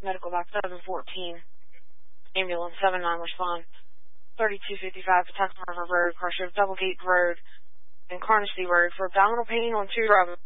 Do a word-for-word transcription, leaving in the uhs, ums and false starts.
medical box seven fourteen. Ambulance seven nine respond. thirty-two fifty-five Patuxent River Road, cross of Double Gate Road and Carnegie Road for abdominal pain on two drivers.